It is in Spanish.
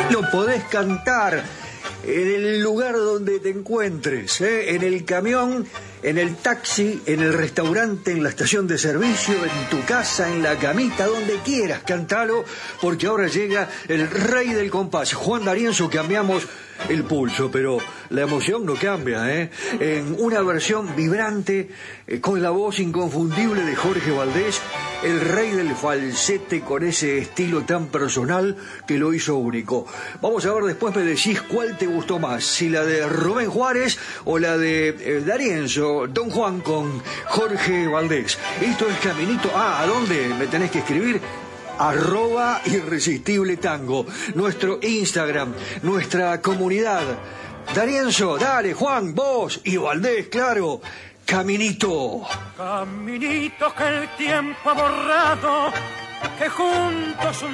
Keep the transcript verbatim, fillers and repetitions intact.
Lo podés cantar en el lugar donde te encuentres, ¿eh? En el camión, en el taxi, en el restaurante, en la estación de servicio, en tu casa, en la camita, donde quieras, cántalo, porque ahora llega el rey del compás, Juan D'Arienzo. Cambiamos el pulso, pero la emoción no cambia, ¿eh? En una versión vibrante, eh, con la voz inconfundible de Jorge Valdés, el rey del falsete, con ese estilo tan personal que lo hizo único. Vamos a ver, después me decís cuál te gustó más, si la de Rubén Juárez o la de eh, D'Arienzo, Don Juan con Jorge Valdés. Esto es Caminito. Ah, ¿a dónde me tenés que escribir? Arroba Irresistible Tango, nuestro Instagram, nuestra comunidad. D'Arienzo, dale, Juan, vos y Valdés, claro. Caminito. Caminito que el tiempo ha borrado, que juntos